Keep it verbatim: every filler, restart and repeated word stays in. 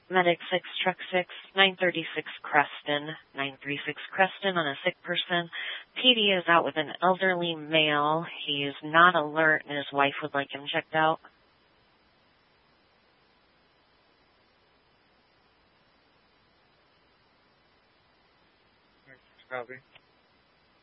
Medic six, truck six, nine thirty-six Creston, nine thirty-six Creston on a sick person. P D is out with an elderly male. He is not alert and his wife would like him checked out. Copy.